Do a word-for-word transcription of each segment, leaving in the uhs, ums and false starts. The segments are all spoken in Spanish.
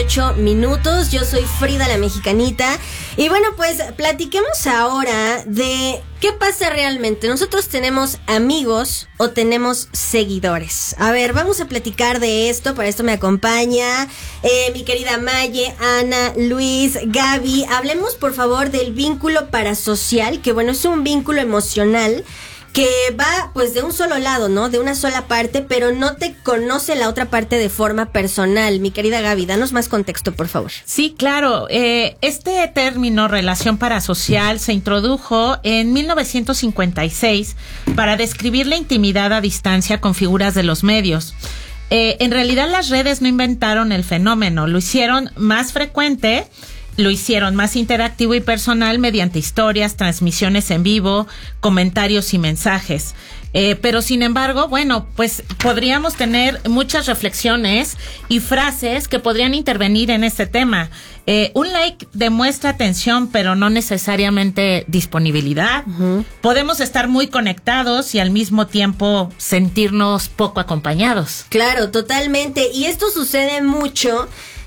dieciocho minutos. Yo soy Frida la Mexicanita. Y bueno, pues platiquemos ahora de qué pasa realmente. ¿Nosotros tenemos amigos o tenemos seguidores? A ver, vamos a platicar de esto. Para esto me acompaña eh, mi querida Maye, Ana, Luis, Gaby. Hablemos por favor del vínculo parasocial, que bueno, es un vínculo emocional que va pues de un solo lado, ¿no? De una sola parte, pero no te conoce la otra parte de forma personal. Mi querida Gaby, danos más contexto, por favor. Sí, claro. Eh, este término, relación parasocial, se introdujo en mil novecientos cincuenta y seis para describir la intimidad a distancia con figuras de los medios. Eh, en realidad las redes no inventaron el fenómeno, lo hicieron más frecuente. Lo hicieron más interactivo y personal mediante historias, transmisiones en vivo, comentarios y mensajes. Eh, pero sin embargo, bueno, pues podríamos tener muchas reflexiones y frases que podrían intervenir en este tema. Eh, un like demuestra atención, pero no necesariamente disponibilidad. Uh-huh. Podemos estar muy conectados y al mismo tiempo sentirnos poco acompañados. Claro, totalmente. Y esto sucede mucho.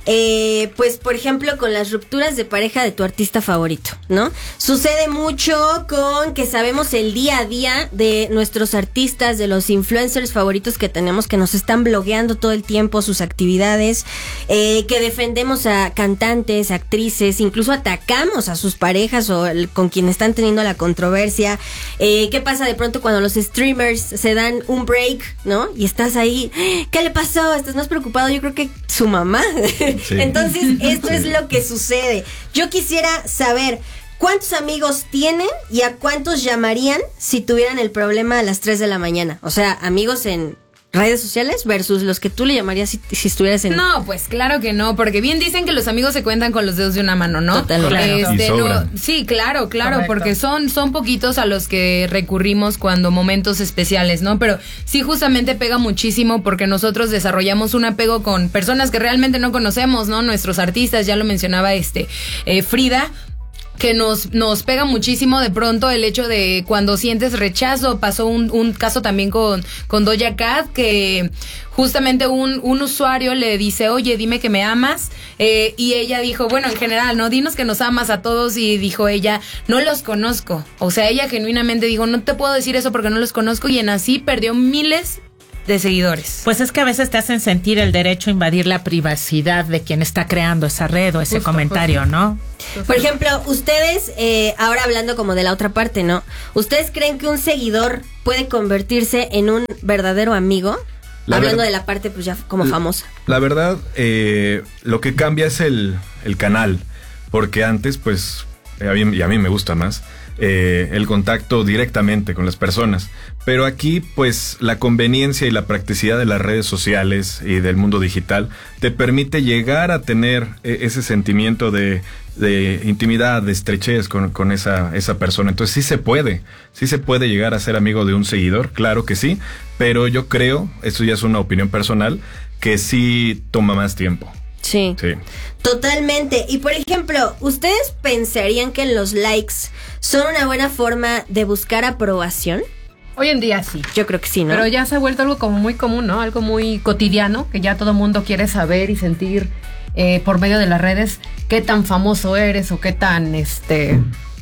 Eh, pues por ejemplo con las rupturas de pareja de tu artista favorito, ¿no? Sucede mucho con que sabemos el día a día de nuestros artistas, de los influencers favoritos que tenemos, que nos están blogueando todo el tiempo sus actividades, eh, que defendemos a cantantes, actrices, incluso atacamos a sus parejas o el, con quien están teniendo la controversia. Eh, ¿qué pasa de pronto cuando los streamers se dan un break, ¿no? Y estás ahí, ¿qué le pasó? ¿Estás más preocupado? Yo creo que su mamá. Sí. Entonces, esto sí. es lo que sucede. Yo quisiera saber cuántos amigos tienen y a cuántos llamarían si tuvieran el problema a las tres de la mañana. O sea, amigos en redes sociales versus los que tú le llamarías si, si estuvieras en... No, pues claro que no, porque bien dicen que los amigos se cuentan con los dedos de una mano, ¿no? Totalmente. Este, no, sí, claro, claro, correcto, porque son, son poquitos a los que recurrimos cuando momentos especiales, ¿no? Pero sí justamente pega muchísimo porque nosotros desarrollamos un apego con personas que realmente no conocemos, ¿no? Nuestros artistas, ya lo mencionaba este eh, Frida, que nos nos pega muchísimo de pronto el hecho de cuando sientes rechazo. Pasó un, un caso también con, con Doja Cat, que justamente un, un usuario le dice, oye, dime que me amas, eh, y ella dijo, bueno, en general, ¿no? Dinos que nos amas a todos, y dijo ella, no los conozco. O sea, ella genuinamente dijo, no te puedo decir eso porque no los conozco, y en así perdió miles de seguidores. Pues es que a veces te hacen sentir el derecho a invadir la privacidad de quien está creando esa red o ese justo, comentario, justo. ¿no? Por ejemplo, ustedes, eh, ahora hablando como de la otra parte, ¿no? ¿Ustedes creen que un seguidor puede convertirse en un verdadero amigo? La hablando ver- de la parte pues ya como famosa. La verdad, eh, lo que cambia es el, el canal, porque antes pues, a mí, y a mí me gusta más, Eh, el contacto directamente con las personas, pero aquí pues la conveniencia y la practicidad de las redes sociales y del mundo digital te permite llegar a tener eh, ese sentimiento de, de intimidad, de estrechez con, con esa, esa persona. Entonces sí se puede, sí se puede llegar a ser amigo de un seguidor, claro que sí, pero yo creo, esto ya es una opinión personal, que sí toma más tiempo. Sí, sí, totalmente. Y por ejemplo, ¿ustedes pensarían que los likes son una buena forma de buscar aprobación? Hoy en día sí. Yo creo que sí, ¿no? Pero ya se ha vuelto algo como muy común, ¿no? Algo muy cotidiano, que ya todo el mundo quiere saber y sentir eh, por medio de las redes qué tan famoso eres o qué tan, este...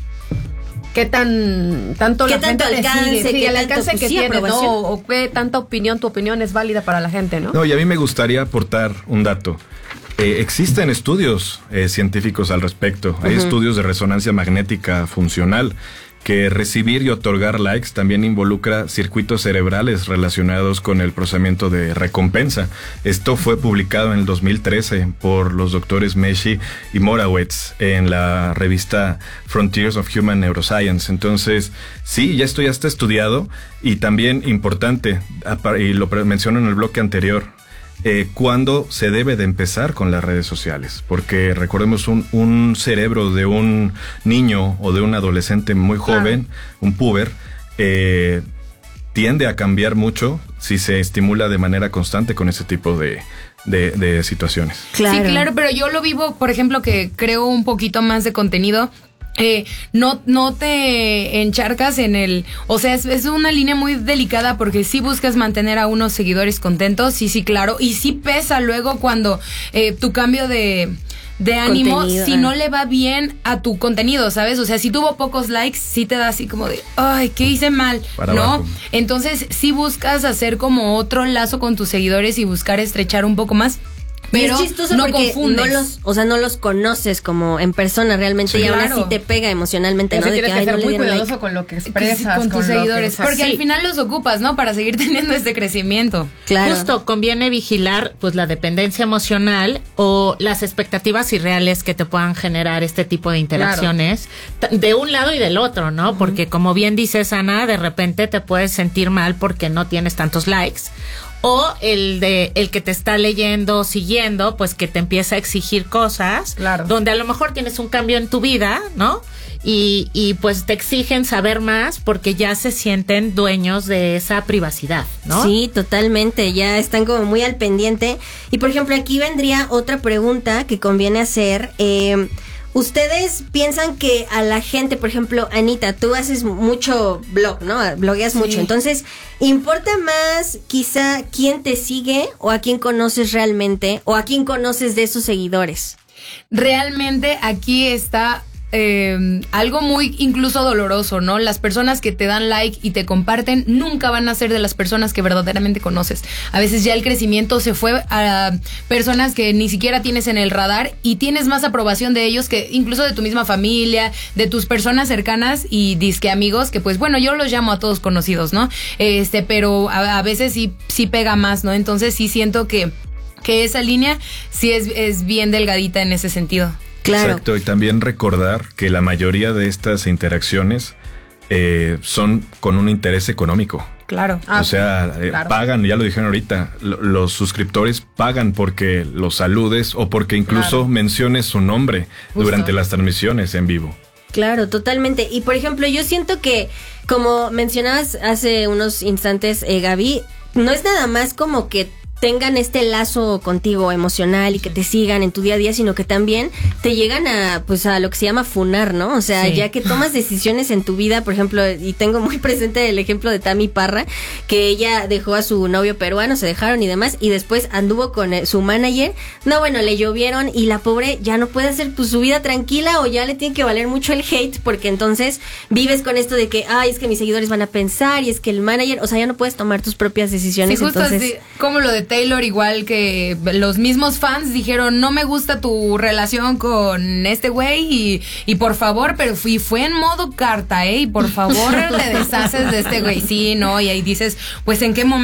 qué tan tanto ¿Qué la tanto gente alcance, te sigue, sí, qué el tanto, alcance pues, que sí, tienes, ¿no? aprobación. O, o qué tanta opinión, tu opinión es válida para la gente, ¿no? No, y a mí me gustaría aportar un dato. Eh, existen estudios eh, científicos al respecto. Hay uh-huh. estudios de resonancia magnética funcional que recibir y otorgar likes también involucra circuitos cerebrales relacionados con el procesamiento de recompensa. Esto fue publicado en el dos mil trece por los doctores Meshi y Morawetz en la revista Frontiers of Human Neuroscience. Entonces, sí, ya esto ya está estudiado, y también importante, y lo menciono en el bloque anterior, Eh, ¿cuándo se debe de empezar con las redes sociales? Porque recordemos, un, un cerebro de un niño o de un adolescente muy joven, claro. un puber, eh, tiende a cambiar mucho si se estimula de manera constante con ese tipo de, de, de situaciones. Claro. Sí, claro, pero yo lo vivo, por ejemplo, que creo un poquito más de contenido Eh, no, no te encharcas en el, o sea, es, es una línea muy delicada porque sí buscas mantener a unos seguidores contentos, sí, sí, claro, y sí pesa luego cuando eh, tu cambio de, de ánimo, contenido, si ah. no le va bien a tu contenido, ¿sabes? O sea, si tuvo pocos likes, sí te da así como de, ay, ¿qué hice mal? Para ¿no? Abajo. Entonces, sí buscas hacer como otro lazo con tus seguidores y buscar estrechar un poco más. Pero es chistoso no porque confundes. no los, o sea, no los conoces como en persona realmente, sí, y aún claro. así te pega emocionalmente, ¿no? De tienes que, que ser no muy cuidadoso like. con lo que expresas con tus con seguidores, que, porque sí. al final los ocupas, ¿no? Para seguir teniendo este crecimiento. Claro. Justo conviene vigilar pues la dependencia emocional o las expectativas irreales que te puedan generar este tipo de interacciones, claro. de un lado y del otro, ¿no? Uh-huh. Porque como bien dices, Ana, de repente te puedes sentir mal porque no tienes tantos likes. O el de el que te está leyendo, siguiendo, pues que te empieza a exigir cosas, claro. donde a lo mejor tienes un cambio en tu vida, ¿no? Y, y pues te exigen saber más porque ya se sienten dueños de esa privacidad, ¿no? Sí, totalmente, ya están como muy al pendiente. Y por ejemplo, aquí vendría otra pregunta que conviene hacer. Eh, ¿Ustedes piensan que a la gente, por ejemplo, Anita, tú haces mucho blog, ¿no? Blogueas sí. mucho. Entonces, ¿importa más quizá quién te sigue o a quién conoces realmente o a quién conoces de esos seguidores? Realmente aquí está eh, algo muy incluso doloroso, ¿no? Las personas que te dan like y te comparten nunca van a ser de las personas que verdaderamente conoces. A veces ya el crecimiento se fue a personas que ni siquiera tienes en el radar y tienes más aprobación de ellos que incluso de tu misma familia, de tus personas cercanas y disque amigos, que pues bueno, yo los llamo a todos conocidos, ¿no? Este, pero a, a veces sí, sí pega más, ¿no? Entonces sí siento que, que esa línea sí es, es bien delgadita en ese sentido. Claro. Exacto, y también recordar que la mayoría de estas interacciones eh, son con un interés económico. Claro. Ah, o sea, eh, claro. pagan, ya lo dijeron ahorita, lo, los suscriptores pagan porque los saludes o porque incluso claro. menciones su nombre Justo. durante las transmisiones en vivo. Claro, totalmente. Y por ejemplo, yo siento que, como mencionabas hace unos instantes, eh, Gaby, no es nada más como que tengan este lazo contigo emocional y que te sigan en tu día a día, sino que también te llegan a, pues, a lo que se llama funar, ¿no? O sea, sí. ya que tomas decisiones en tu vida, por ejemplo, y tengo muy presente el ejemplo de Tami Parra, que ella dejó a su novio peruano, se dejaron y demás, y después anduvo con su manager. No, bueno, le llovieron y la pobre ya no puede hacer pues su vida tranquila o ya le tiene que valer mucho el hate, porque entonces vives con esto de que, ay, es que mis seguidores van a pensar y es que el manager, o sea, ya no puedes tomar tus propias decisiones. Sí, justo entonces, así, como lo de Taylor, igual que los mismos fans dijeron, no me gusta tu relación con este güey y, y por favor, pero fui, fue en modo carta, ¿eh? Y por favor te deshaces de este güey. Sí, no, y ahí dices, pues en qué momento